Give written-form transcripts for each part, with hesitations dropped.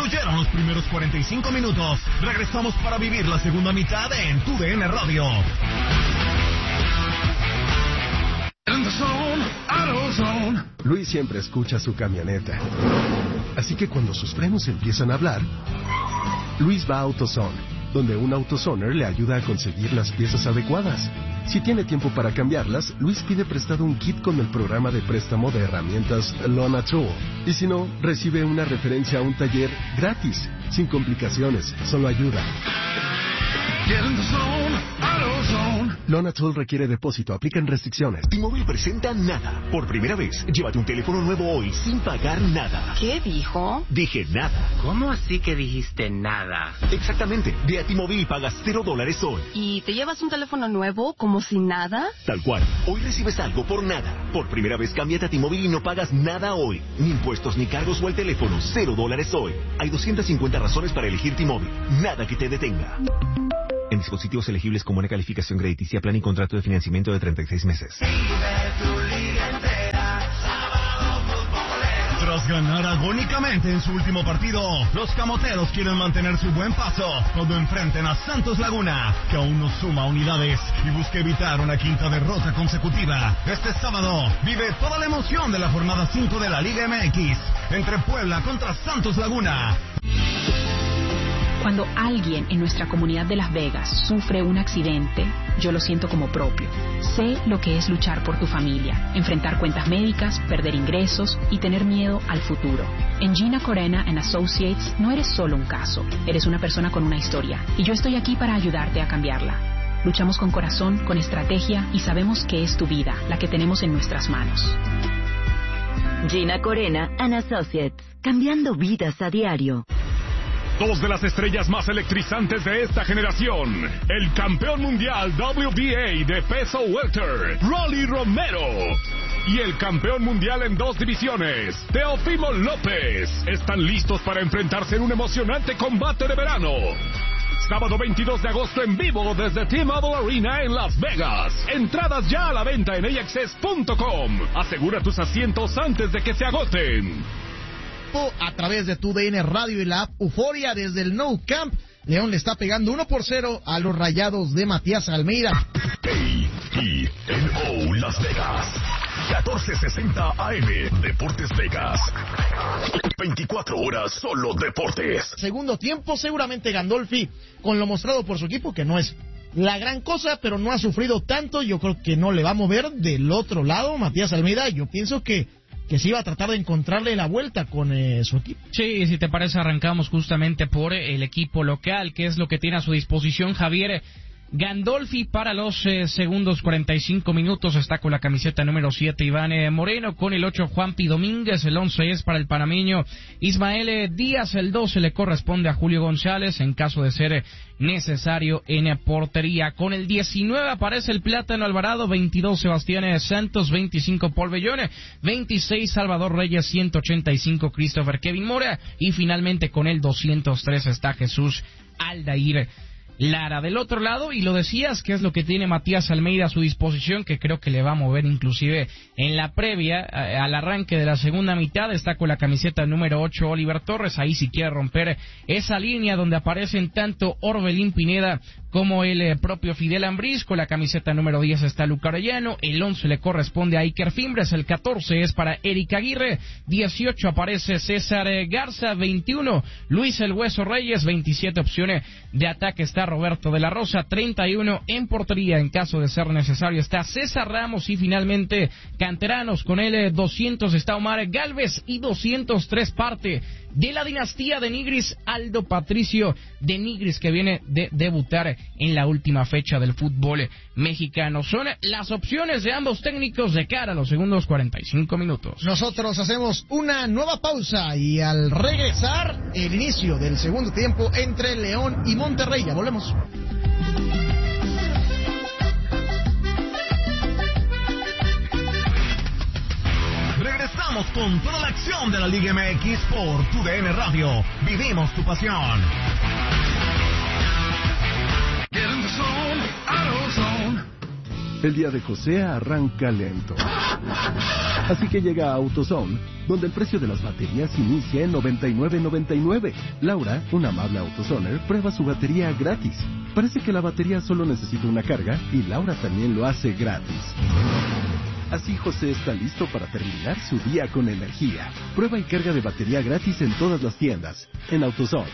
Concluyeron los primeros 45 minutos. Regresamos para vivir la segunda mitad en TUDN Radio. Luis siempre escucha su camioneta. Así que cuando sus frenos empiezan a hablar, Luis va a AutoZone, donde un AutoZoner le ayuda a conseguir las piezas adecuadas. Si tiene tiempo para cambiarlas, Luis pide prestado un kit con el programa de préstamo de herramientas Lona Tool. Y si no, recibe una referencia a un taller gratis, sin complicaciones, solo ayuda. Lona Tool requiere depósito, aplican restricciones. T-Mobile presenta Nada. Por primera vez, llévate un teléfono nuevo hoy sin pagar nada. ¿Qué dijo? Dije nada. ¿Cómo así que dijiste nada? Exactamente. Ve a T-Mobile y pagas $0 hoy. ¿Y te llevas un teléfono nuevo como si nada? Tal cual. Hoy recibes algo por nada. Por primera vez, cámbiate a T-Mobile y no pagas nada hoy. Ni impuestos, ni cargos o el teléfono. $0 hoy. Hay 250 razones para elegir T-Mobile. Nada que te detenga. En dispositivos elegibles con buena calificación crediticia, plan y contrato de financiamiento de 36 meses. Tras ganar agónicamente en su último partido, los camoteros quieren mantener su buen paso cuando enfrenten a Santos Laguna, que aún no suma unidades y busca evitar una quinta derrota consecutiva. Este sábado vive toda la emoción de la jornada 5 de la Liga MX entre Puebla contra Santos Laguna. Cuando alguien en nuestra comunidad de Las Vegas sufre un accidente, yo lo siento como propio. Sé lo que es luchar por tu familia, enfrentar cuentas médicas, perder ingresos y tener miedo al futuro. En Gina Corena and Associates no eres solo un caso, eres una persona con una historia y yo estoy aquí para ayudarte a cambiarla. Luchamos con corazón, con estrategia y sabemos que es tu vida, la que tenemos en nuestras manos. Gina Corena and Associates, cambiando vidas a diario. Dos de las estrellas más electrizantes de esta generación. El campeón mundial WBA de peso welter, Rolly Romero. Y el campeón mundial en 2 divisiones, Teófimo López. Están listos para enfrentarse en un emocionante combate de verano. Sábado 22 de agosto en vivo desde T-Mobile Arena en Las Vegas. Entradas ya a la venta en AXS.com. Asegura tus asientos antes de que se agoten. A través de TUDN Radio y la app Euforia desde el Nou Camp. León le está pegando 1-0 a los Rayados de Matías Almeida. KENO Las Vegas, 1460 AM, Deportes Vegas. 24 horas solo deportes. Segundo tiempo, seguramente Gandolfi, con lo mostrado por su equipo, que no es la gran cosa, pero no ha sufrido tanto. Yo creo que no le va a mover del otro lado Matías Almeida. Yo pienso que sí va a tratar de encontrarle la vuelta con su equipo. Sí, si te parece, arrancamos justamente por el equipo local, que es lo que tiene a su disposición Javier Gandolfi para los segundos 45 minutos. Está con la camiseta número 7 Iván Moreno, con el 8 Juanpi Domínguez, el 11 es para el panameño Ismael Díaz, el 12 le corresponde a Julio González en caso de ser necesario en portería. Con el 19 aparece el Plátano Alvarado, 22 Sebastián Santos, 25 Paul Bellón, 26 Salvador Reyes, 185 Christopher Kevin Mora y finalmente con el 203 está Jesús Aldair Lara. Del otro lado, y lo decías, que es lo que tiene Matías Almeida a su disposición, que creo que le va a mover inclusive en la previa al arranque de la segunda mitad. Está con la camiseta número 8 Oliver Torres, ahí si quiere romper esa línea donde aparecen tanto Orbelín Pineda como el propio Fidel Ambriz. Con la camiseta número 10 está Luca Orellano, el 11 le corresponde a Iker Fimbres, el 14 es para Eric Aguirre, 18 aparece César Garza, 21 Luis El Hueso Reyes, 27 opciones de ataque está Roberto de la Rosa, 31 en portería en caso de ser necesario está César Ramos y finalmente canteranos con el 200 está Omar Galvez y 203 parte de la dinastía de Nigris, Aldo Patricio de Nigris, que viene de debutar en la última fecha del fútbol mexicano. Son las opciones de ambos técnicos de cara a los segundos 45 minutos. Nosotros hacemos una nueva pausa y al regresar el inicio del segundo tiempo entre León y Monterrey. Ya volvemos. Regresamos con toda la acción de la Liga MX por TUDN Radio. Vivimos tu pasión. El día de José arranca lento. Así que llega a AutoZone, donde el precio de las baterías inicia en $99.99. Laura, una amable AutoZoner, prueba su batería gratis. Parece que la batería solo necesita una carga y Laura también lo hace gratis. Así José está listo para terminar su día con energía. Prueba y carga de batería gratis en todas las tiendas. En AutoZone.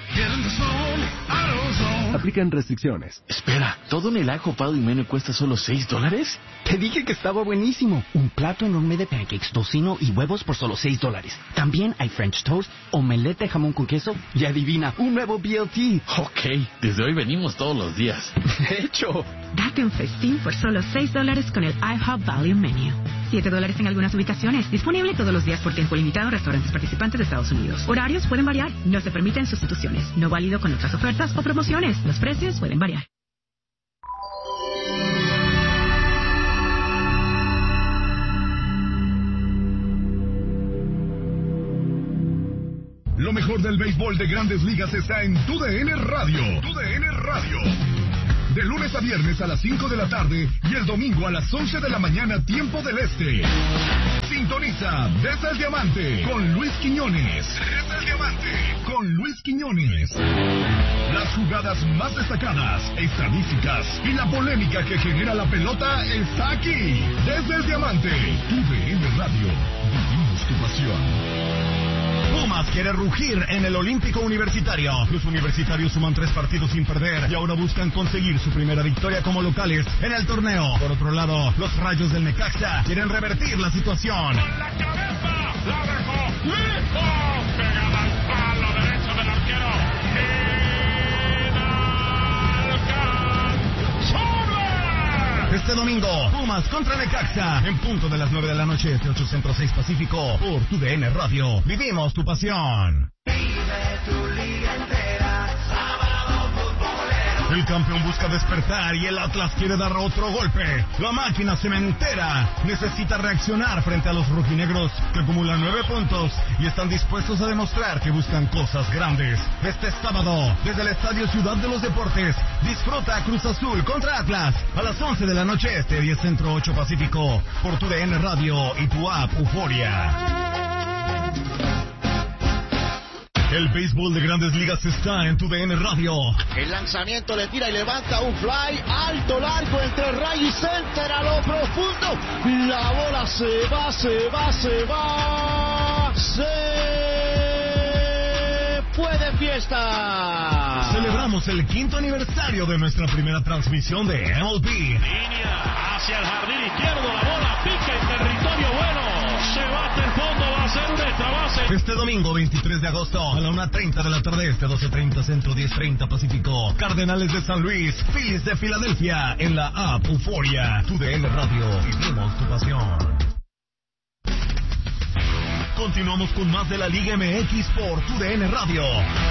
Aplican restricciones. Espera, ¿todo en el ajo Pado y Mene cuesta solo $6? Te dije que estaba buenísimo. Un plato enorme de pancakes, tocino y huevos por solo $6. También hay French toast, omelette de jamón con queso y adivina, un nuevo BLT. Ok, desde hoy venimos todos los días. De hecho, Date un festín por solo $6 con el IHOP Value Menu. $7 en algunas ubicaciones. Disponible todos los días por tiempo limitado en restaurantes participantes de Estados Unidos. Horarios pueden variar. No se permiten sustituciones. No válido con otras ofertas o promociones. Los precios pueden variar. Lo mejor del béisbol de Grandes Ligas está en TUDN Radio. TUDN Radio. De lunes a viernes a las 5 de la tarde y el domingo a las 11 de la mañana, tiempo del este. Sintoniza Desde el Diamante con Luis Quiñones. Desde el Diamante con Luis Quiñones. Las jugadas más destacadas, estadísticas y la polémica que genera la pelota está aquí. Desde el Diamante, TUDN Radio. Vivimos tu pasión. Pumas quiere rugir en el Olímpico Universitario. Los universitarios suman 3 partidos sin perder y ahora buscan conseguir su primera victoria como locales en el torneo. Por otro lado, los Rayos del Necaxa quieren revertir la situación. Con la cabeza, la dejó, lejos, pegada al palo derecho del arquero. Este domingo, Pumas contra Necaxa, en punto de las 9 de la noche, 8 Centro 6 Pacífico, por TUDN Radio. Vivimos tu pasión. Vive tu liga entera, sábado futbolero. El campeón busca despertar y el Atlas quiere dar otro golpe. La máquina cementera necesita reaccionar frente a los rojinegros, que acumulan 9 puntos y están dispuestos a demostrar que buscan cosas grandes. Este sábado, desde el Estadio Ciudad de los Deportes, disfruta Cruz Azul contra Atlas a las 11 de la noche este, 10 Centro 8 Pacífico, por TUDN Radio y tu app Euforia. El béisbol de Grandes Ligas está en TUDN Radio. El lanzamiento le tira y levanta un fly alto, largo, entre ray y center a lo profundo. La bola se va. Se fue de fiesta. Celebramos el 5º aniversario de nuestra primera transmisión de MLB. Línea hacia el jardín izquierdo, la bola pica en territorio bueno. Se va hasta el fondo, va a ser un extra base. Este domingo 23 de agosto a la 1:30 de la tarde, 12:30 Centro, 10:30 Pacífico. Cardenales de San Luis, Phillies de Filadelfia, en la app Euforia. TUDN Radio, vivimos tu pasión. Continuamos con más de la Liga MX por TUDN Radio.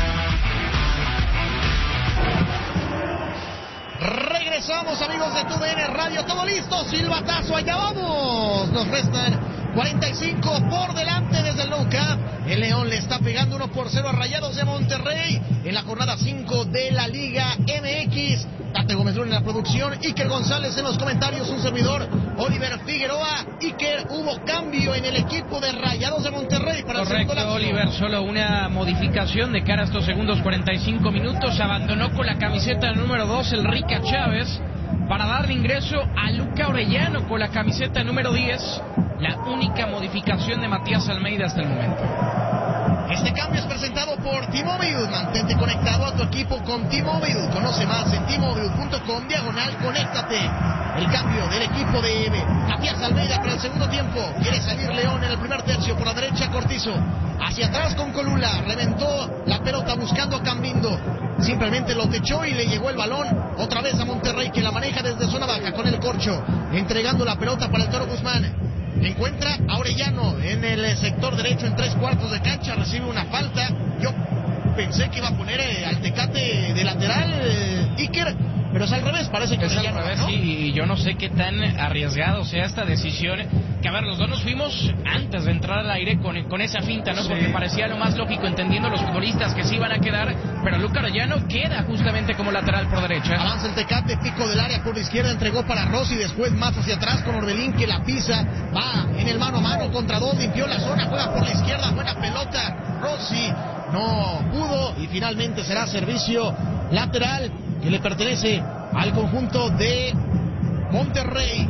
Regresamos, amigos de TUDN Radio, todo listo, silbatazo, allá vamos. Nos restan 45 por delante desde el Nou Camp. El León le está pegando 1-0 a Rayados de Monterrey en la jornada 5 de la Liga MX. Tate Gómez Luna en la producción, Iker González en los comentarios, un servidor, Oliver Figueroa. Iker, hubo cambio en el equipo de Rayados de Monterrey para Correcto, el segundo lapso. Oliver, solo una modificación de cara a estos segundos 45 minutos. Abandonó con la camiseta número 2 el Rica Chávez para darle ingreso a Luca Orellano con la camiseta número 10. La única modificación de Matías Almeida hasta el momento. Este cambio es presentado por T-Mobile. Mantente conectado a tu equipo con T-Mobile. Conoce más en T-Mobile.com/conéctate. El cambio del equipo de Matías Almeida para el segundo tiempo. Quiere salir León en el primer tercio. Por la derecha Cortizo. Hacia atrás con Colula. Reventó la pelota buscando a Cambindo. Simplemente lo techó y le llegó el balón otra vez a Monterrey, que la maneja desde zona baja con el Corcho. Entregando la pelota para el Toro Guzmán. Encuentra a Orellano en el sector derecho en 3/4 de cancha, recibe una falta. Yo pensé que iba a poner al Tecate de lateral, Iker, pero es al revés, parece que es al revés, ¿no? Sí, y yo no sé qué tan arriesgado sea esta decisión Que a ver, los dos nos fuimos antes de entrar al aire con esa finta, ¿no? Sí. Porque parecía lo más lógico, entendiendo los futbolistas que sí iban a quedar, pero Luca Orellano queda justamente como lateral por derecha. Avanza el Tecate, pico del área por la izquierda, entregó para Rossi, después más hacia atrás con Orbelín que la pisa, va en el mano a mano contra dos, limpió la zona, juega por la izquierda, buena pelota, Rossi no pudo y finalmente será servicio lateral que le pertenece al conjunto de Monterrey.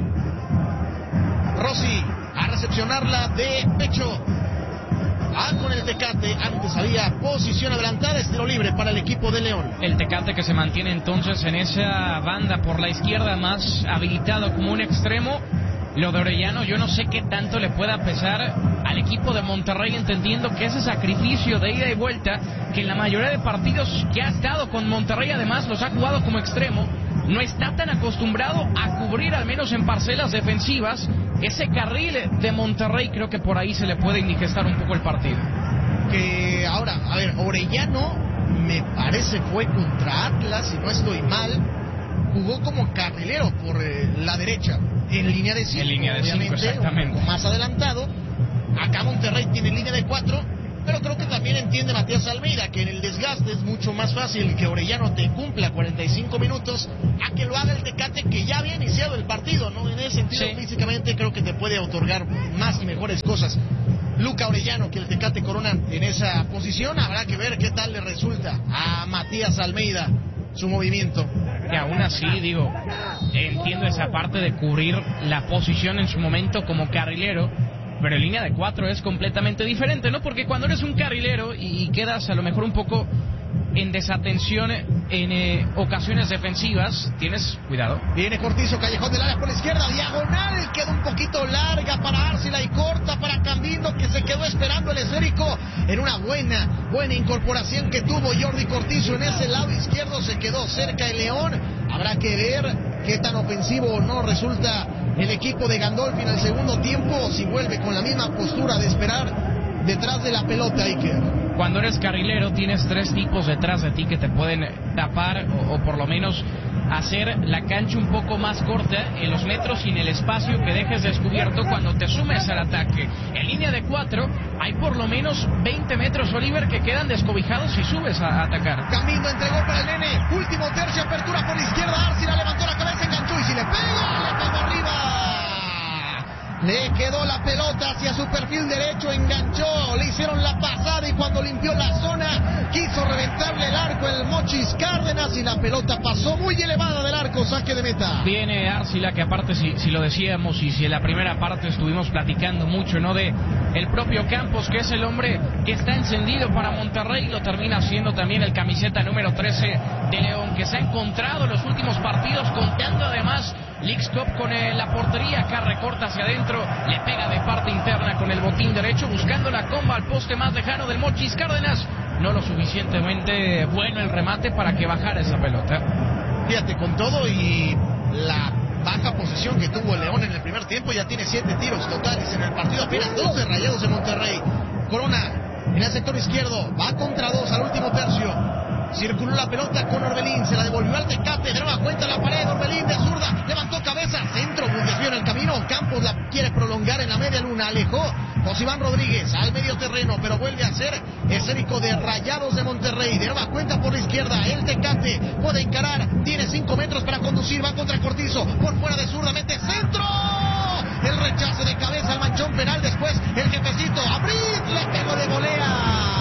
Rossi a recepcionarla de pecho. Con el Tecate, antes había posición adelantada, estilo libre para el equipo de León. El Tecate que se mantiene entonces en esa banda por la izquierda, más habilitado como un extremo. Lo de Orellano, yo no sé qué tanto le pueda pesar al equipo de Monterrey, entendiendo que ese sacrificio de ida y vuelta, que en la mayoría de partidos que ha estado con Monterrey, además los ha jugado como extremo, no está tan acostumbrado a cubrir, al menos en parcelas defensivas, ese carril de Monterrey. Creo que por ahí se le puede indigestar un poco el partido. Que ahora, a ver, Orellano me parece fue contra Atlas, si no estoy mal, jugó como carrilero por la derecha, en línea de 5, en línea de 5, exactamente, un poco más adelantado. Acá Monterrey tiene línea de 4, pero creo que también entiende Matías Almeida que en el desgaste es mucho más fácil que Orellano te cumpla 45 minutos a que lo haga el Tecate, que ya había iniciado el partido, ¿no? En ese sentido, sí, físicamente creo que te puede otorgar más y mejores cosas Luca Orellano que el Tecate Corona en esa posición. Habrá que ver qué tal le resulta a Matías Almeida su movimiento. Que aún así, digo, entiendo esa parte de cubrir la posición en su momento como carrilero, pero en línea de 4 es completamente diferente, ¿no? Porque cuando eres un carrilero y quedas a lo mejor un poco en desatención en ocasiones defensivas, tienes cuidado. Viene Cortizo, callejón del área por la izquierda, diagonal, queda un poquito larga para Arcila y corta para Cambindo, que se quedó esperando el esférico en una buena incorporación que tuvo Jordi Cortizo en ese lado izquierdo, se quedó cerca el León. Habrá que ver qué tan ofensivo o no resulta el equipo de Gandolfi en el segundo tiempo, si vuelve con la misma postura de esperar detrás de la pelota, Iker. Cuando eres carrilero tienes 3 tipos detrás de ti que te pueden tapar o por lo menos hacer la cancha un poco más corta en los metros y en el espacio que dejes descubierto cuando te sumes al ataque. En línea de 4 hay por lo menos 20 metros, Oliver, que quedan descobijados si subes a atacar. Camino entregó para el nene, último tercio, apertura por la izquierda, Arcila levantó la cabeza, enganchó y si le pegó arriba. Le quedó la pelota hacia su perfil derecho, enganchó, le hicieron la pasada y cuando limpió la zona quiso reventarle el arco el Mochis Cárdenas y la pelota pasó muy elevada del arco, saque de meta. Viene Arcila, que aparte si lo decíamos y si en la primera parte estuvimos platicando mucho, ¿no? De el propio Campos, que es el hombre que está encendido para Monterrey, lo termina haciendo también el camiseta número 13 de León, que se ha encontrado en los últimos partidos, contando además Lixcop con la portería. Acá recorta hacia adentro, le pega de parte interna con el botín derecho, buscando la comba al poste más lejano del Mochis Cárdenas. No lo suficientemente bueno el remate para que bajara esa pelota. Fíjate, con todo y la baja posesión que tuvo el León en el primer tiempo, ya tiene 7 tiros totales en el partido, apenas 2 de Rayados de Monterrey. Corona en el sector izquierdo, va contra 2 al último tercio. Circuló la pelota con Orbelín, se la devolvió al Tecate, de nueva cuenta la pared, Orbelín de zurda, levantó cabeza, centro, desvió en el camino, Campos la quiere prolongar en la media luna, alejó Josiván Rodríguez al medio terreno, pero vuelve a ser esférico de Rayados de Monterrey, de nueva cuenta por la izquierda, el Tecate puede encarar, tiene 5 metros para conducir, va contra Cortizo, por fuera de zurda, mete centro, el rechazo de cabeza al manchón penal, después el jefecito, Abril le pegó de volea.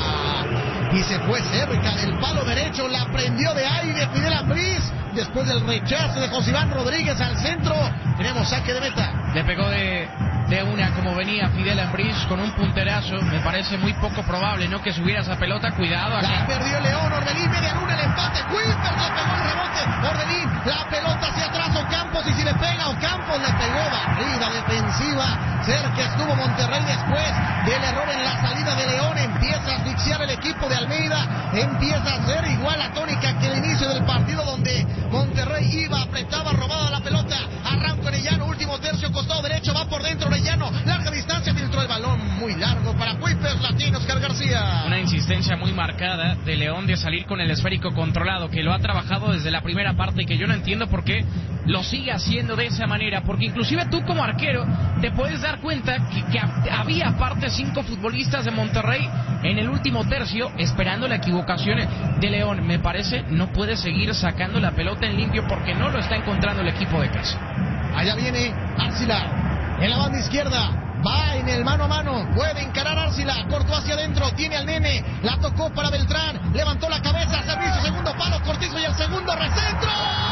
Y se fue cerca del palo derecho, la prendió de aire Fidel Ambriz, después del rechazo de Josiván Rodríguez al centro, tenemos saque de meta. Le pegó de una como venía Fidel Ambriz con un punterazo, me parece muy poco probable, ¿no? Que subiera esa pelota, cuidado acá. La perdió León, Orbelín, media luna el empate, Quilper le pegó el rebote, Orbelín, la pelota hacia atrás, Ocampos, y si le pega, Ocampos le pegó, barrida defensiva, cerca estuvo Monterrey después del error en la salida de León, empieza a asfixiar el equipo de Almeida, empieza a ser igual la tónica que el inicio del partido donde Monterrey iba, apretaba, robaba la pelota, arranca Orellano, último tercio, costado derecho, va por dentro Orellano, larga distancia, filtró el balón muy largo para Kuipers, Latinos, Oscar García. Una insistencia muy marcada de León de salir con el esférico controlado, que lo ha trabajado desde la primera parte y que yo no entiendo por qué lo sigue haciendo de esa manera, porque inclusive tú como arquero te puedes dar cuenta que había aparte 5 futbolistas de Monterrey en el último tercio esperando la equivocación de León. Me parece no puede seguir sacando la pelota en limpio porque no lo está encontrando el equipo de casa. Allá viene Arcila en la banda izquierda. Va en el mano a mano, puede encarar Arcila, cortó hacia adentro, tiene al Nene, la tocó para Beltrán, levantó la cabeza, servicio, segundo palo, Cortizo y el segundo recentro.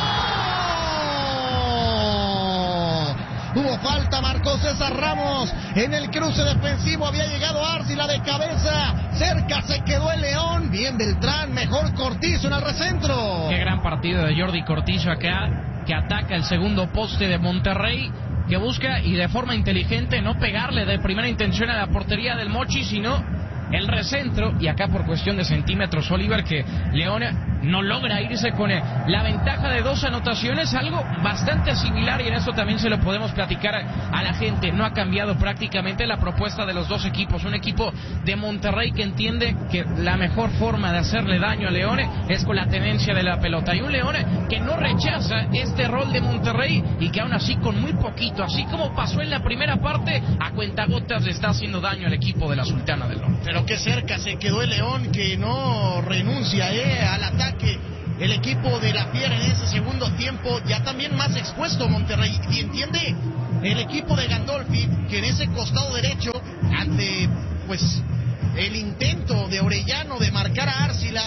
Hubo falta, marcó César Ramos en el cruce defensivo, había llegado Arcila de cabeza, cerca se quedó el León, bien Beltrán, mejor Cortizo en el recentro. Qué gran partido de Jordi Cortizo acá, que ataca el segundo poste de Monterrey, que busca y de forma inteligente no pegarle de primera intención a la portería del Mochi, sino el recentro, y acá por cuestión de centímetros, Oliver, que León no logra irse con la ventaja de 2 anotaciones, algo bastante similar, y en eso también se lo podemos platicar a la gente. No ha cambiado prácticamente la propuesta de los dos equipos. Un equipo de Monterrey que entiende que la mejor forma de hacerle daño a León es con la tenencia de la pelota, y un León que no rechaza este rol de Monterrey y que aún así con muy poquito, así como pasó en la primera parte, a cuentagotas le está haciendo daño al equipo de la Sultana del Norte. Pero qué cerca se quedó el León, que no renuncia al ataque. El equipo de la Fiera en ese segundo tiempo ya también más expuesto Monterrey, y entiende el equipo de Gandolfi que en ese costado derecho, ante pues el intento de Orellano de marcar a Arcila,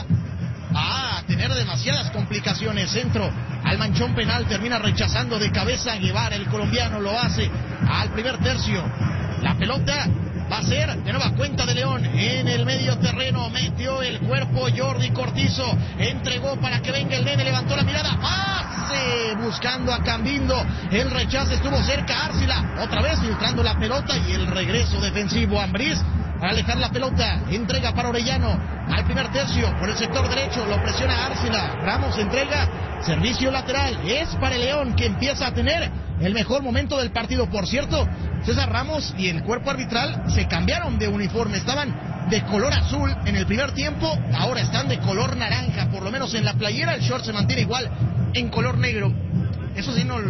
a tener demasiadas complicaciones. Centro al manchón penal, termina rechazando de cabeza Guevara, el colombiano lo hace al primer tercio. La pelota va a ser de nueva cuenta de León en el medio terreno, metió el cuerpo Jordi Cortizo, entregó para que venga el Nene, levantó la mirada, pase, buscando a Cambindo, el rechazo estuvo cerca, Arcila, otra vez filtrando la pelota, y el regreso defensivo, Ambriz para alejar la pelota, entrega para Orellano, al primer tercio, por el sector derecho, lo presiona Arcila, Ramos entrega, servicio lateral, es para el León, que empieza a tener el mejor momento del partido. Por cierto, César Ramos y el cuerpo arbitral se cambiaron de uniforme, estaban de color azul en el primer tiempo, ahora están de color naranja, por lo menos en la playera, el short se mantiene igual en color negro. Eso sí no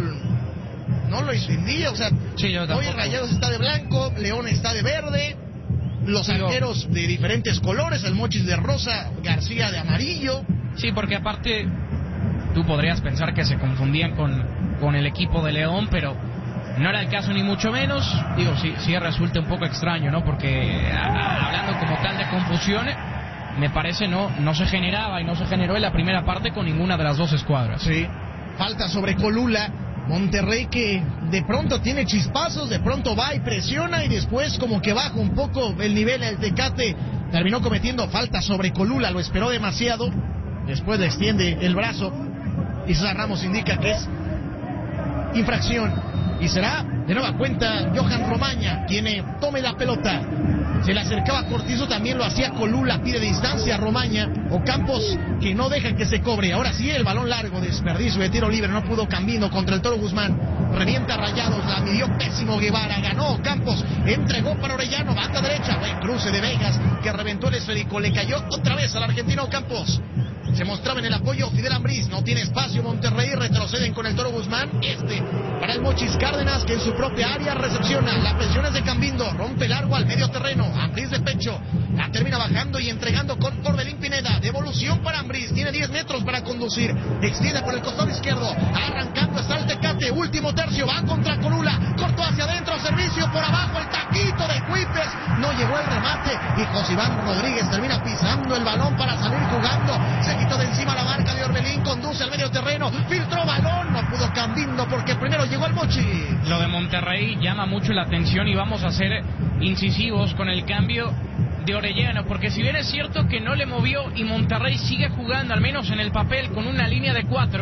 lo entendí, o sea, sí, hoy Rayados está de blanco, León está de verde, los arqueros de diferentes colores, el Mochis de rosa, García de amarillo. Sí, porque aparte tú podrías pensar que se confundían con el equipo de León, pero no era el caso ni mucho menos. Digo, sí resulta un poco extraño, ¿no? Porque hablando como tal de confusión, me parece no se generaba y no se generó en la primera parte con ninguna de las dos escuadras. Sí, falta sobre Colula. Monterrey que de pronto tiene chispazos, de pronto va y presiona y después como que baja un poco el nivel. El Tecate terminó cometiendo falta sobre Colula, lo esperó demasiado, después le extiende el brazo y César Ramos indica que es infracción, y será de nueva cuenta Johan Romaña quien tome la pelota. Se le acercaba Cortizo, también lo hacía Colula, pide distancia a Romaña, o Campos que no deja que se cobre. Ahora sí el balón largo, desperdicio de tiro libre, no pudo Cambindo contra el Toro Guzmán, revienta Rayados, la midió pésimo Guevara, ganó Campos, entregó para Orellano, banda derecha, buen cruce de Vegas que reventó el esférico, le cayó otra vez al argentino Campos. Se mostraba en el apoyo Fidel Ambriz, no tiene espacio Monterrey, retroceden con el Toro Guzmán, para el Mochis Cárdenas, que en su propia área recepciona, la presión es de Cambindo, rompe largo al medio terreno, Ambriz de pecho, la termina bajando y entregando con Orbelín Pineda, devolución para Ambriz, tiene 10 metros para conducir, extiende por el costado izquierdo, arrancando está el Tecate, último tercio, va contra Colula, cortó hacia adentro, servicio por abajo, el taquito de Cuipers, no llegó el remate, y José Iván Rodríguez termina pisando el balón para salir jugando, se quitó de encima la marca de Orbelín, conduce al medio terreno, filtró balón, no pudo Cambindo porque primero llegó el Mochi. Lo de Monterrey llama mucho la atención y vamos a ser incisivos con el cambio de Orellano, porque si bien es cierto que no le movió y Monterrey sigue jugando, al menos en el papel, con una línea de 4,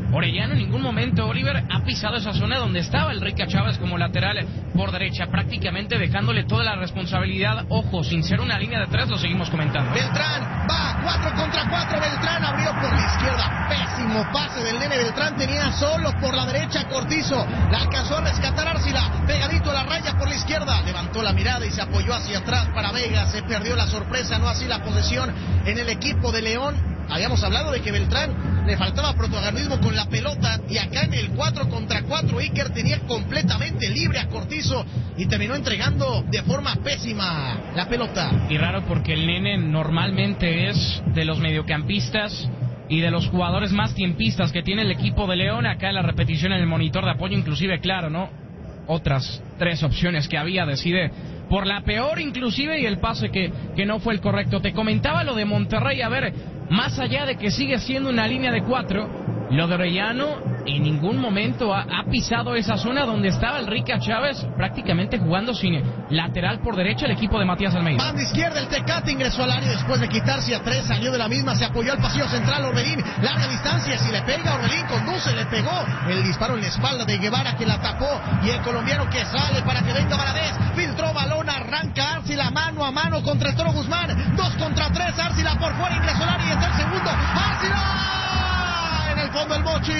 Orellano en ningún momento, Oliver, ha pisado esa zona donde estaba el Rica Chávez como lateral por derecha, prácticamente dejándole toda la responsabilidad. Ojo, sin ser una línea de 3, lo seguimos comentando. Beltrán va 4 contra 4. Beltrán abrió por la izquierda. Pésimo pase del nene Beltrán. Tenía solo por la derecha Cortizo. La alcanzó a rescatar Arcila. Pegadito a la raya por la izquierda. Levantó la mirada y se apoyó hacia atrás para Vega. Se perdió la sorpresa, no así la posesión en el equipo de León. Habíamos hablado de que Beltrán le faltaba protagonismo con la pelota, y acá en el 4 contra 4 Iker tenía completamente libre a Cortizo y terminó entregando de forma pésima la pelota. Y raro porque el nene normalmente es de los mediocampistas y de los jugadores más tiempistas que tiene el equipo de León. Acá la repetición en el monitor de apoyo, inclusive, claro, ¿no? Otras 3 opciones que había, decide por la peor inclusive, y el pase que no fue el correcto. Te comentaba lo de Monterrey, a ver, más allá de que sigue siendo una línea de 4, lo de Orellano en ningún momento ha pisado esa zona donde estaba el Rica Chávez, prácticamente jugando sin lateral por derecha el equipo de Matías Almeida. Banda izquierda, el Tecate ingresó al área después de quitarse a 3, salió de la misma, se apoyó al pasillo central. Orbelín, larga distancia, si le pega, Orbelín conduce, le pegó el disparo en la espalda de Guevara, que la tapó, y el colombiano que sale para que venga Valadez, filtró balón, arranca Arcila mano a mano contra el Toro Guzmán, 2 contra 3, Arcila por fuera, ingresó al área y entra el segundo, Arcila en el fondo el Mochis.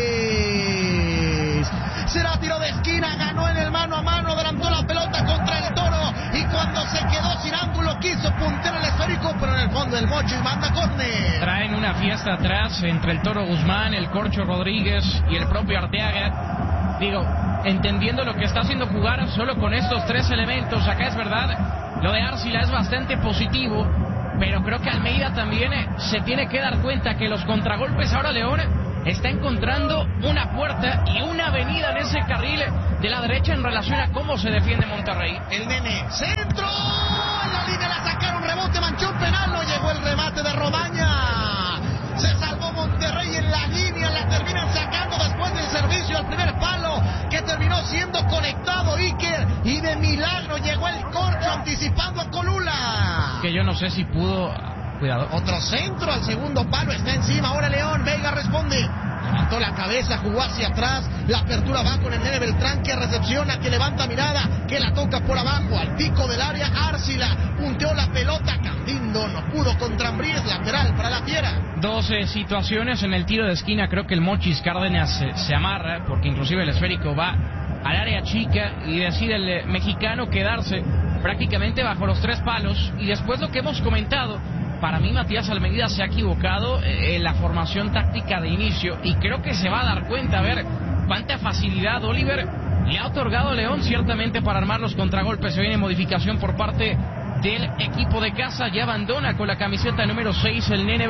Será tiro de esquina, ganó en el mano a mano, adelantó la pelota contra el Toro, y cuando se quedó sin ángulo quiso puntear el esférico, pero en el fondo el Mochis manda córner. Traen una fiesta atrás entre el Toro Guzmán, el Corcho Rodríguez y el propio Arteaga. Digo, entendiendo lo que está haciendo jugar solo con estos 3 elementos. Acá es verdad, lo de Arcila es bastante positivo, pero creo que Almeida también se tiene que dar cuenta que los contragolpes ahora León está encontrando una puerta y una avenida en ese carril de la derecha en relación a cómo se defiende Monterrey. El nene, centro, en la línea la sacaron, rebote, manchón penal, no llegó el remate de Romaña. Se salvó Monterrey en la línea, la terminan sacando después del servicio al primer palo, que terminó siendo conectado Iker, y de milagro llegó el Corcho anticipando a Colula. Que yo no sé si pudo... Cuidado. Otro centro al segundo palo, está encima ahora León. Vega responde, levantó la cabeza, jugó hacia atrás, la apertura va con el nene Beltrán, que recepciona, que levanta mirada, que la toca por abajo al pico del área. Arcila punteó la pelota, Cambindo no pudo contra Ambriz, lateral para la Fiera. 12 situaciones en el tiro de esquina. Creo que el Mochis Cárdenas se amarra, porque inclusive el esférico va al área chica y decide el mexicano quedarse prácticamente bajo los 3 palos. Y después lo que hemos comentado, para mí Matías Almeida se ha equivocado en la formación táctica de inicio, y creo que se va a dar cuenta, a ver cuánta facilidad Oliver le ha otorgado a León ciertamente para armar los contragolpes. Se viene modificación por parte del equipo de casa, ya abandona con la camiseta número 6 el nene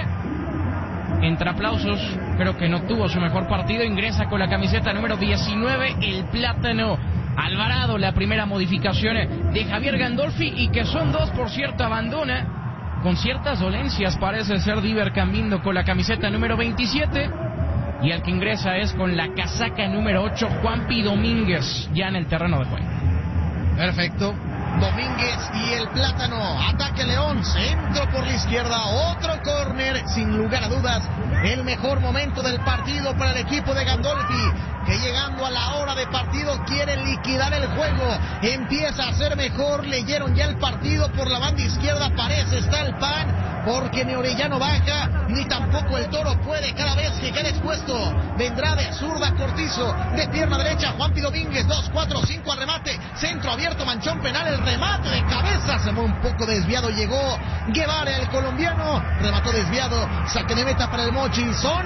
Beltrán. Entre aplausos, creo que no tuvo su mejor partido, ingresa con la camiseta número 19 el Plátano Alvarado. La primera modificación de Javier Gandolfi, y que son 2, por cierto, abandona con ciertas dolencias, parece ser Diver Cambindo con la camiseta número 27, y el que ingresa es con la casaca número 8 Juanpi Domínguez, ya en el terreno de juego. Perfecto, Domínguez y el Plátano, ataque León, centro por la izquierda, otro córner, sin lugar a dudas, el mejor momento del partido para el equipo de Gandolfi, que llegando a la hora de partido quiere liquidar el juego, empieza a ser mejor. Leyeron ya el partido por la banda izquierda, parece está el pan, porque ni Orellano baja, ni tampoco el Toro puede. Cada vez que queda expuesto, vendrá de zurda Cortizo, de pierna derecha Juanpi Domínguez, 2, 4, 5 al remate, centro abierto, manchón penal, el remate de cabeza, se fue un poco desviado, llegó Guevara, el colombiano, remató desviado, saque de meta para el Mochi. Son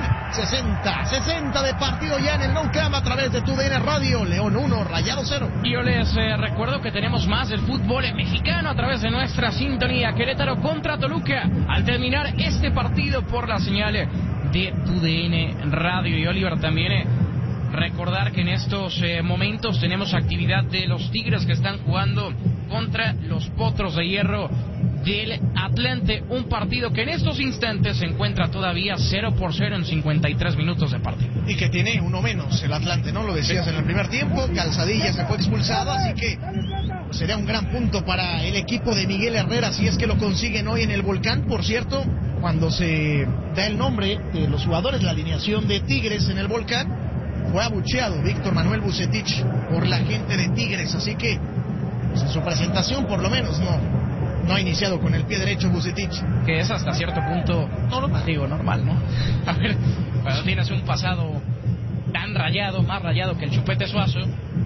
60 de partido ya en el Nou Camp a través de TUDN Radio. León 1, Rayado 0. Y yo les recuerdo que tenemos más del fútbol mexicano a través de nuestra sintonía. Querétaro contra Toluca, al terminar este partido por la señal de TUDN Radio. Y Oliver, también recordar que en estos momentos tenemos actividad de los Tigres, que están jugando contra los Potros de Hierro del Atlante, un partido que en estos instantes se encuentra todavía 0-0 en 53 minutos de partido. Y que tiene uno menos el Atlante, ¿no? Lo decías en el primer tiempo, Calzadilla se fue expulsado, así que sería un gran punto para el equipo de Miguel Herrera si es que lo consiguen hoy en el Volcán. Por cierto, cuando se da el nombre de los jugadores, la alineación de Tigres en el Volcán, fue abucheado Víctor Manuel Vucetich por la gente de Tigres, así que pues, en su presentación por lo menos no ha iniciado con el pie derecho Vucetich. Que es hasta cierto punto normal, ¿no? A ver, cuando tienes un pasado tan rayado, más rayado que el Chupete Suazo,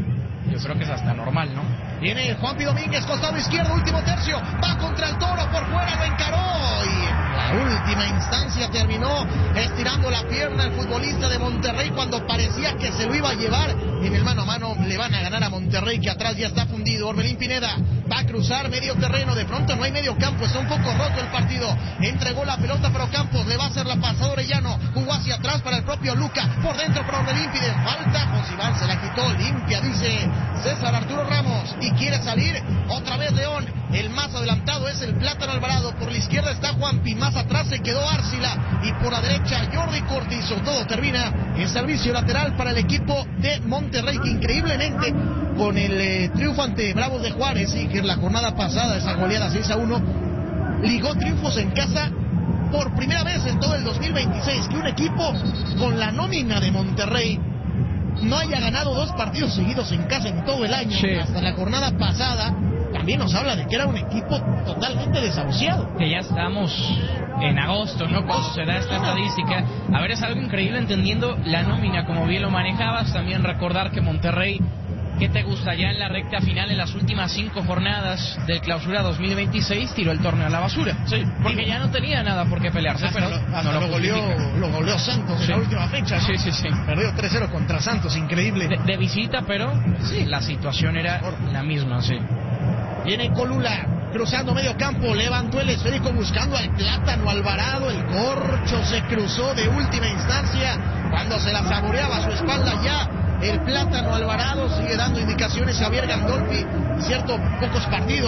yo creo que es hasta normal, ¿no? Viene Juanpi Domínguez, costado izquierdo, último tercio, va contra el Toro, por fuera lo encaró y en la última instancia terminó estirando la pierna el futbolista de Monterrey cuando parecía que se lo iba a llevar. En el mano a mano le van a ganar a Monterrey, que atrás ya está fundido. Orbelín Pineda va a cruzar medio terreno, de pronto no hay medio campo, está un poco roto el partido, entregó la pelota pero Campos le va a hacer la pasada Orellano, jugó hacia atrás para el propio Luca, por dentro para Orbelín, pide falta, Josiván se la quitó, limpia, dice César Arturo Ramos, y quiere salir otra vez León. El más adelantado es el Plátano Alvarado, por la izquierda está Juanpi, más atrás se quedó Árcila y por la derecha Jordi Cortizo. Todo termina en servicio lateral para el equipo de Monterrey, que increíblemente con el triunfo ante Bravos de Juárez y que en la jornada pasada, esa goleada 6-1, ligó triunfos en casa por primera vez en todo el 2026, que un equipo con la nómina de Monterrey no haya ganado 2 partidos seguidos en casa en todo el año. Sí. Hasta la jornada pasada también nos habla de que era un equipo totalmente desahuciado. Que ya estamos en agosto, ¿no? Cuando se da esta estadística. A ver, es algo increíble entendiendo la nómina, como bien lo manejabas. También recordar que Monterrey, ¿qué te gusta? Ya en la recta final, en las últimas 5 jornadas del Clausura 2026, tiró el torneo a la basura. Sí. Porque ya no tenía nada por qué pelearse, pero no lo goleó Santos en la última fecha, ¿no? Sí. Perdió 3-0 contra Santos, increíble. De visita, pero sí, la situación era la misma, sí. Viene Colula, cruzando medio campo, levantó el esférico buscando al Plátano Alvarado, el corcho se cruzó de última instancia, cuando se la saboreaba a su espalda ya el Plátano Alvarado. Sigue dando indicaciones Javier Gandolfi, cierto, pocos partidos